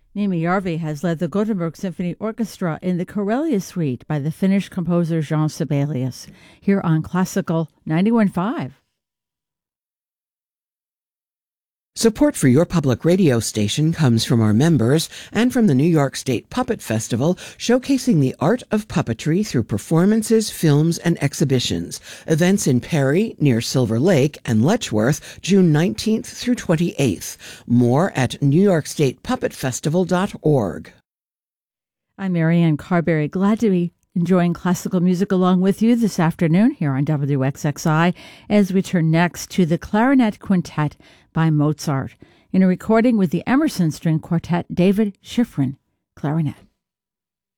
Niemi Järvi has led the Gothenburg Symphony Orchestra in the Karelia Suite by the Finnish composer Jean Sibelius, here on Classical 91.5. Support for your public radio station comes from our members and from the New York State Puppet Festival, showcasing the art of puppetry through performances, films, and exhibitions. Events in Perry, near Silver Lake, and Letchworth, June 19th through 28th. More at newyorkstatepuppetfestival.org. I'm Marianne Carberry, glad to be enjoying classical music along with you this afternoon here on WXXI as we turn next to the Clarinet Quintet by Mozart in a recording with the Emerson String Quartet, David Schifrin, clarinet.